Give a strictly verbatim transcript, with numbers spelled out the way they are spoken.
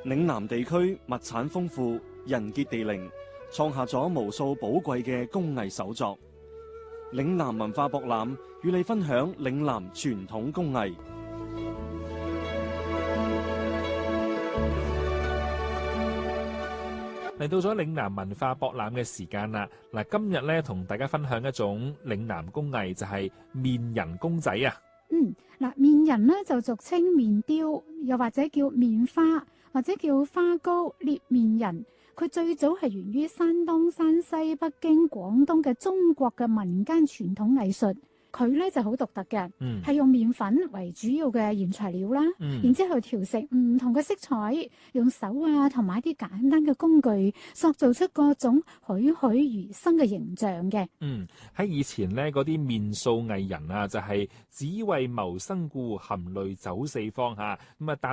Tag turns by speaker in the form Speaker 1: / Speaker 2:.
Speaker 1: 嶺南地區物產豐富，人傑地靈，創下咗無數寶貴嘅工藝手作。嶺南文化博覽與你分享嶺南傳統工藝。
Speaker 2: 嚟到咗嶺南文化博覽嘅時間啦！嗱，今日咧同大家分享一種嶺南工藝，就係面人公仔啊！
Speaker 3: 嗯，嗱，面人咧就俗稱面雕，又或者叫面花，或者叫花糕、捏面人。佢最早係源於山東、山西、北京、廣東嘅中國嘅民間傳統藝術。佢咧就好獨特嘅，係、嗯、用麵粉為主要嘅原材料啦，嗯、然之後調成唔同嘅色彩，用手啊同埋一啲簡單嘅工具，塑造出各種栩栩如生嘅形象嘅。
Speaker 2: 嗯，喺以前咧，嗰啲面塑藝人啊，就係、是、只為謀生故，含淚走四方嚇，咁啊。